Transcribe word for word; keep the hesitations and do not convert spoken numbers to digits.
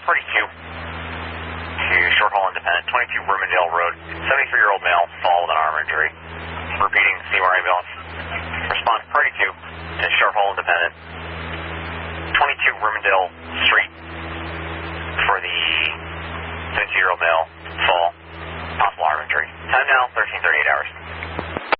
Party two to short haul independent, twenty-two Rivendell Road, seventy-three-year-old male, fall with an arm injury. Repeating, C M R ambulance. Respond Party two to short haul independent, twenty-two Rivendell Street for the seventy-two-year-old male, fall, possible arm injury. Time now, thirteen thirty-eight hours.